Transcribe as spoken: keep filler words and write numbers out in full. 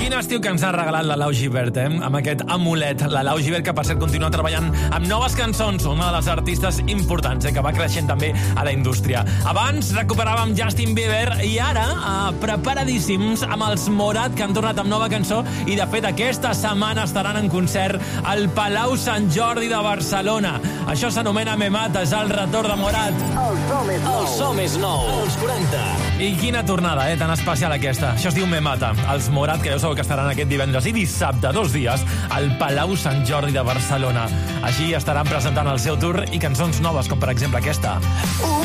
Quin estiu que ens ha regalat la Lau Gibert, eh? Amb aquest amulet. La Lau Gibert, que per cert continua treballant amb noves cançons, una de les artistes importants, eh? Que va creixent també a la indústria. Abans recuperàvem Justin Bieber i ara eh, preparadíssims amb els Morat, que han tornat amb nova cançó i de fet aquesta setmana estaran en concert al Palau Sant Jordi de Barcelona. Això s'anomena Me Mates, el retorn de Morat. El so més nou. El so més nou. Els quaranta. I quina tornada, eh? Tan especial aquesta. Això es diu Me Mata. Els Morat, que ja sabeu que estaran aquest divendres i dissabte, dos dies, al Palau Sant Jordi de Barcelona. Així estaran presentant el seu tour i cançons noves, com per exemple aquesta. Un